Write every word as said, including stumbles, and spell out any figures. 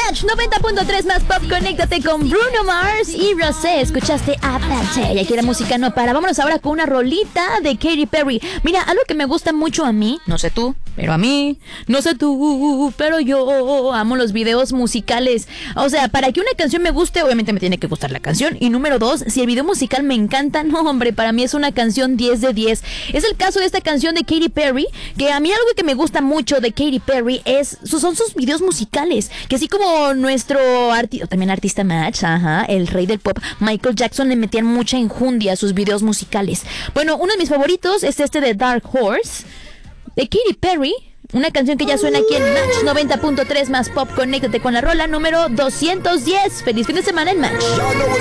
Match noventa punto tres más pop. Conéctate con Bruno Mars y Rosé. Escuchaste Aparte. Y aquí la música no para. Vámonos ahora con una rolita de Katy Perry. Mira, algo que me gusta mucho a mí, no sé tú, pero a mí, no sé tú, pero yo amo los videos musicales. O sea, para que una canción me guste, obviamente me tiene que gustar la canción. Y número dos, si el video musical me encanta, no, hombre, para mí es una canción diez de diez. Es el caso de esta canción de Katy Perry, que a mí algo que me gusta mucho de Katy Perry es, son sus videos musicales, que así como nuestro arti- también artista Match, ajá, el rey del pop, Michael Jackson, le metían mucha enjundia a sus videos musicales. Bueno, uno de mis favoritos es este de Dark Horse, de Katy Perry. Una canción que ya suena aquí en Match noventa punto tres más pop. Conéctate con la rola número doscientos diez. Feliz fin de semana en Match.